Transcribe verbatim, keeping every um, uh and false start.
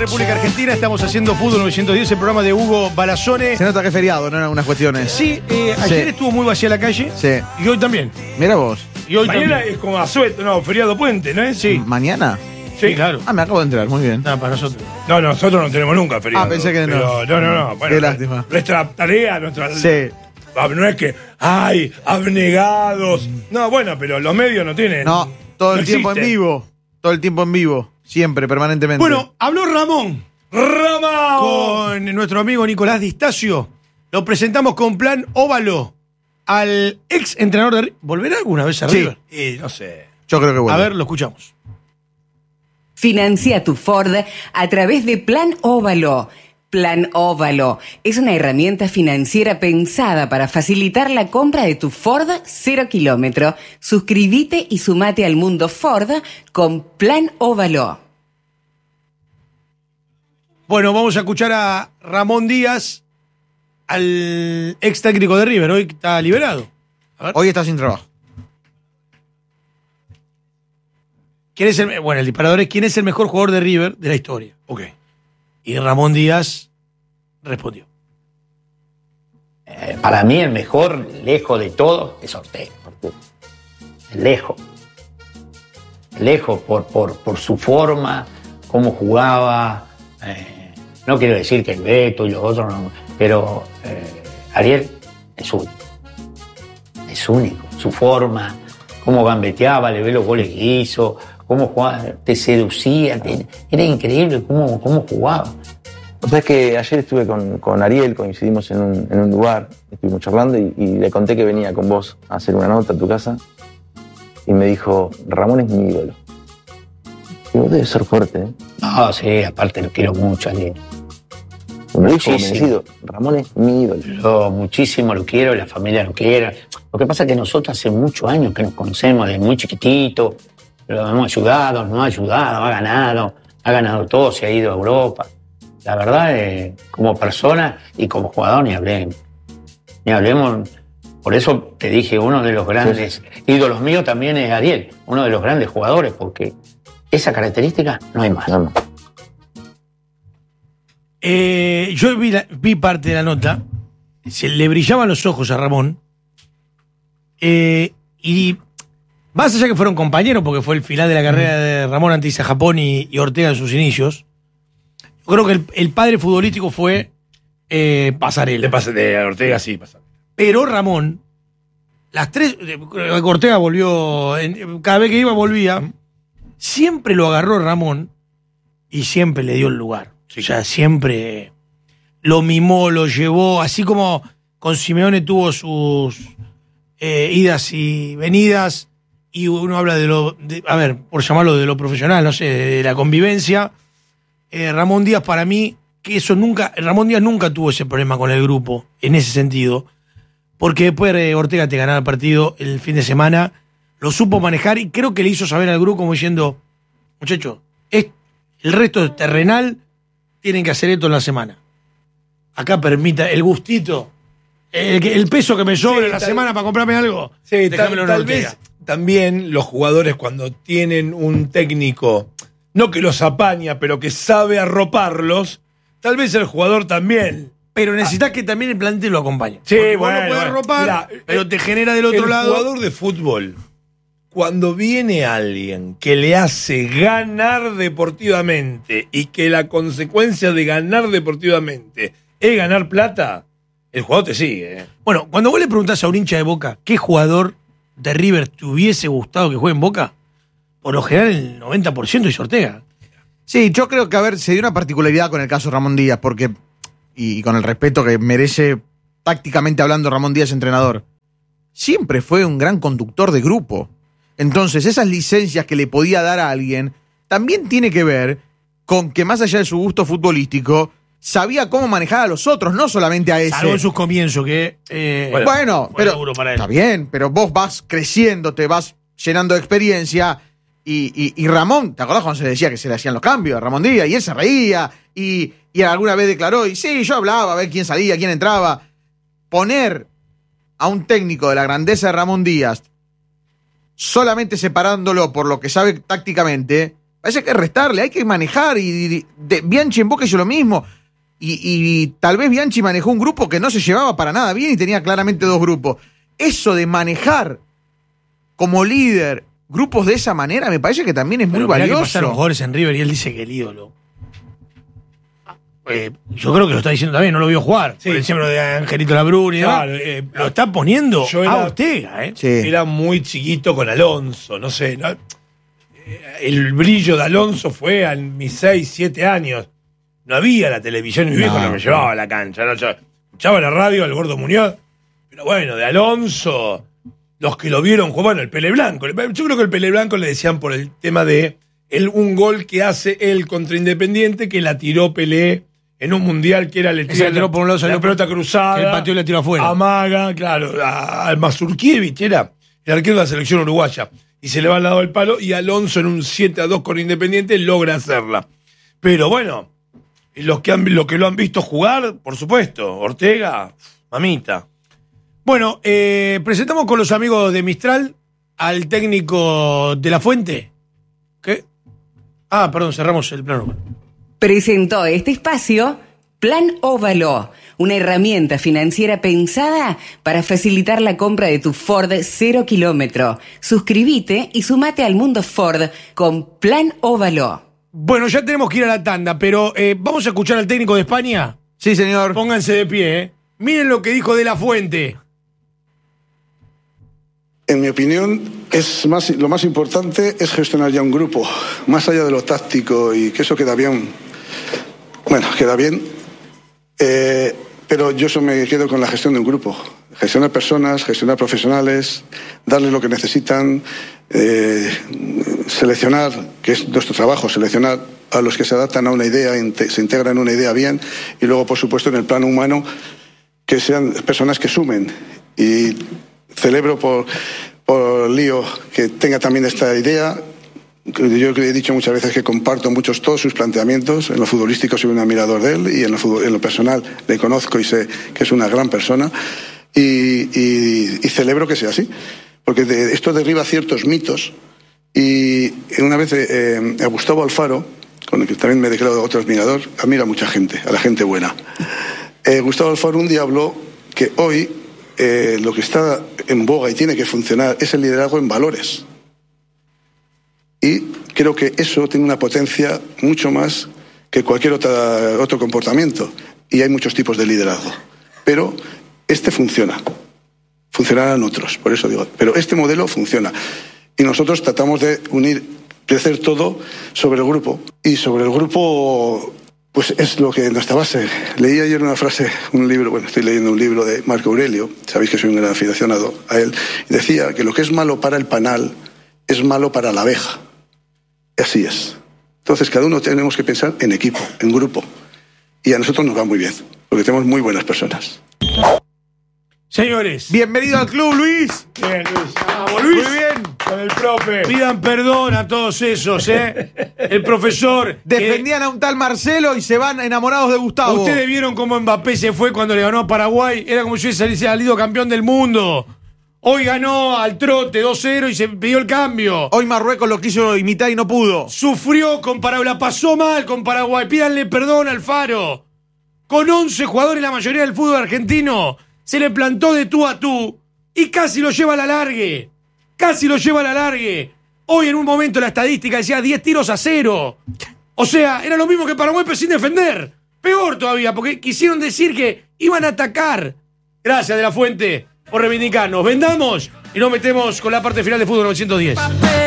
República Argentina. Estamos haciendo Fútbol novecientos diez, el programa de Hugo Balazone. Se nota que es feriado, ¿no? En algunas cuestiones. Sí, eh, ayer Sí. estuvo muy vacía la calle. Sí. Y hoy también. Mira vos. Y hoy Mañana también. es como asueto, no, feriado puente, ¿no es? Sí. ¿Mañana? Sí, claro. Ah, me acabo de entrar, muy bien. Nada, para nosotros. No, nosotros no tenemos nunca feriado. Ah, pensé que no. Pero, no, no, no. Bueno, Qué lástima. Nuestra tarea, nuestra. Sí. Ah, No es que, ay, abnegados. No, bueno, pero los medios no tienen. No, todo el no tiempo en existen. vivo. Todo el tiempo en vivo. Siempre, permanentemente. Bueno, habló Ramón ¡Ramón! con nuestro amigo Nicolás Distacio. Lo presentamos con plan óvalo al ex entrenador de River. ¿Volverá alguna vez a Sí. River? Y no sé. yo creo que vuelve. A ver, lo escuchamos. Financia tu Ford a través de Plan Óvalo. Plan Óvalo es una herramienta financiera pensada para facilitar la compra de tu Ford cero kilómetro. Suscríbete y sumate al mundo Ford con Plan Óvalo. Bueno, vamos a escuchar a Ramón Díaz, al ex técnico de River. Hoy está liberado. A ver. Hoy está sin trabajo. ¿Quién es el, bueno, el disparador es quién es el mejor jugador de River de la historia. Ok. Y Ramón Díaz respondió. Eh, para mí el mejor, lejos de todo, es Ortega. Lejos. Lejos por, por, por su forma, cómo jugaba. Eh, no quiero decir que el Beto y los otros no, pero eh, Ariel es único. Es único. Su forma, cómo gambeteaba, le ve los goles que hizo, cómo jugaba, te seducía, te, era increíble cómo, cómo jugaba. O sea, es que ayer estuve con, con Ariel, coincidimos en un, en un lugar, estuvimos charlando y, y le conté que venía con vos a hacer una nota a tu casa y me dijo, Ramón es mi ídolo. Digo, debe ser fuerte, ¿eh? No, sí, aparte lo quiero mucho a Ariel. Me lo dijo Muchísimo. convencido, Ramón es mi ídolo. Yo muchísimo lo quiero, la familia lo quiere. Lo que pasa es que nosotros hace muchos años que nos conocemos, desde muy chiquitito, lo hemos ayudado, nos ha ayudado, ha ganado, ha ganado todo, se ha ido a Europa. La verdad, eh, como persona y como jugador, ni hablemos. Ni hablemos. Por eso te dije, uno de los grandes ídolos míos también es Ariel, uno de los grandes jugadores, porque esa característica no hay más. No, no. Eh, yo vi, la- vi parte de la nota. Se le brillaban los ojos a Ramón. Eh, y más allá que fueron compañeros, porque fue el final de la carrera de Ramón antes a Japón y, y Ortega en sus inicios. Yo creo que el, el padre futbolístico fue eh, Pasarela. De, pase- de Ortega sí pasa. Pero Ramón, las tres. Ortega volvió. en- cada vez que iba, volvía. Siempre lo agarró Ramón y siempre le dio el lugar. O sea, siempre lo mimó, lo llevó. Así como con Simeone tuvo sus eh, idas y venidas. Y uno habla de lo. de- a ver, por llamarlo de lo profesional, no sé, de la convivencia. Eh, Ramón Díaz, para mí, que eso nunca. Ramón Díaz nunca tuvo ese problema con el grupo, en ese sentido. Porque después eh, Ortega te ganaba el partido el fin de semana, lo supo manejar y creo que le hizo saber al grupo como diciendo, muchachos, es, el resto es terrenal, tienen que hacer esto en la semana. Acá permita el gustito, el, que- el peso que me sobra Sí, en la tal- semana para comprarme algo, Sí, déjamelo tal, en tal Ortega. vez también los jugadores cuando tienen un técnico, no que los apaña, pero que sabe arroparlos, tal vez el jugador también. Pero necesitas que también el plantel lo acompañe. Sí, Porque vos bueno, lo podés bueno. ropar, Mirá, pero el- te genera del otro el lado. jugador de fútbol, cuando viene alguien que le hace ganar deportivamente y que la consecuencia de ganar deportivamente es ganar plata, el jugador te sigue. ¿eh? Bueno, cuando vos le preguntás a un hincha de Boca qué jugador de River te hubiese gustado que juegue en Boca, por lo general el noventa por ciento es Ortega. Sí, yo creo que, a ver, se dio una particularidad con el caso Ramón Díaz, porque, y, y con el respeto que merece tácticamente hablando Ramón Díaz, entrenador, siempre fue un gran conductor de grupo. Entonces, esas licencias que le podía dar a alguien también tiene que ver con que, más allá de su gusto futbolístico, sabía cómo manejar a los otros, no solamente a ese. Salvo en sus comienzos, que. eh, Bueno, bueno, fue pero duro para él. está bien, pero vos vas creciendo, te vas llenando de experiencia. Y, y, y Ramón, ¿te acordás cuando se decía que se le hacían los cambios a Ramón Díaz? Y él se reía y, y alguna vez declaró, y sí, yo hablaba a ver quién salía, quién entraba. Poner a un técnico de la grandeza de Ramón Díaz solamente separándolo por lo que sabe tácticamente, Parece que hay que restarle, hay que manejar. Y, y de, Bianchi en Boca hizo lo mismo. Y, y tal vez Bianchi manejó un grupo que no se llevaba para nada bien y tenía claramente dos grupos. Eso de manejar como líder grupos de esa manera me parece que también es muy Pero mirá que valioso. pasaron jugadores en River y él dice que el ídolo. Eh, yo creo que lo está diciendo también, no lo vio jugar. Sí. Por ejemplo de Angelito Labruni. Claro, ¿no? eh, Lo está poniendo yo a era- Ortega, ¿eh? Sí. Era muy chiquito con Alonso, no sé. ¿no? El brillo de Alonso fue a mis seis, siete años. No había la televisión, mi viejo No, no me llevaba a la cancha. ¿no? Yo escuchaba la radio al Gordo Muñoz. Pero bueno, de Alonso, los que lo vieron jugar, bueno, el Pele Blanco. Yo creo que el Pele Blanco le decían por el tema de el, un gol que hace él contra Independiente, que la tiró Pelé en un mundial que era le Ese la tiró por un lado, la salió pelota cruzada. que el pateó y la tiró afuera. Amaga, claro, a- al Mazurkiewicz era el arquero de la selección uruguaya. Y se le va al lado del palo y Alonso en un siete a dos con Independiente logra hacerla. Pero bueno, los que, han, los que lo han visto jugar, por supuesto, Ortega, mamita. Bueno, eh, presentamos con los amigos de Mistral al técnico de La Fuente. ¿Qué? Ah, perdón, cerramos el plano. Presentó este espacio Plan Óvalo, una herramienta financiera pensada para facilitar la compra de tu Ford cero kilómetro. Suscríbete y sumate al mundo Ford con Plan Óvalo. Bueno, ya tenemos que ir a la tanda, pero eh, vamos a escuchar al técnico de España. Sí, señor. Pónganse de pie, ¿eh? Miren lo que dijo de La Fuente. En mi opinión, es más, lo más importante es gestionar ya un grupo, más allá de lo táctico y que eso queda bien. Bueno, queda bien, eh, pero yo eso me quedo con la gestión de un grupo. Gestionar personas, gestionar profesionales, darles lo que necesitan, eh, seleccionar, que es nuestro trabajo, seleccionar a los que se adaptan a una idea, inte- se integran en una idea bien, y luego, por supuesto, en el plano humano, que sean personas que sumen. Y celebro por, por Lío que tenga también esta idea. Yo he dicho muchas veces que comparto muchos todos sus planteamientos. En lo futbolístico soy un admirador de él y en lo, fútbol- en lo personal le conozco y sé que es una gran persona. Y, y- y celebro que sea así, porque de- esto derriba ciertos mitos. Y una vez eh, a Gustavo Alfaro, con el que también me declaro otro admirador, admira a mucha gente, a la gente buena. Eh, Gustavo Alfaro un día habló que hoy eh, lo que está en boga y tiene que funcionar es el liderazgo en valores. Y creo que eso tiene una potencia mucho más que cualquier otra, otro comportamiento. Y hay muchos tipos de liderazgo. Pero este funciona. Funcionarán otros, por eso digo. Pero este modelo funciona. Y nosotros tratamos de unir, de hacer todo sobre el grupo. Y sobre el grupo, pues es lo que nuestra base. Leí ayer una frase, un libro, bueno, estoy leyendo un libro de Marco Aurelio, sabéis que soy un gran aficionado a él, y decía que lo que es malo para el panal es malo para la abeja. Y así es. Entonces cada uno tenemos que pensar en equipo, en grupo. Y a nosotros nos va muy bien, porque tenemos muy buenas personas. Señores, Bienvenido al club, Luis. Bien, Luis. vamos, Luis. Muy bien. Con el profe. Pidan perdón a todos esos, ¿eh? El profesor. que- Defendían a un tal Marcelo y se van enamorados de Gustavo. Ustedes vieron cómo Mbappé se fue cuando le ganó a Paraguay. Era como si hubiese salido campeón del mundo. Hoy ganó al trote dos cero y se pidió el cambio. Hoy Marruecos lo quiso imitar y no pudo. Sufrió con Paraguay, la pasó mal con Paraguay. Pídanle perdón al Faro. Con once jugadores, la mayoría del fútbol argentino, se le plantó de tú a tú y casi lo lleva a la largue. Casi lo lleva a la largue. Hoy en un momento la estadística decía diez tiros a cero. O sea, era lo mismo que Paraguay, pero sin defender. Peor todavía, porque quisieron decir que iban a atacar. Gracias, De La Fuente, por reivindicarnos. Vendamos y nos metemos con la parte final de Fútbol novecientos diez.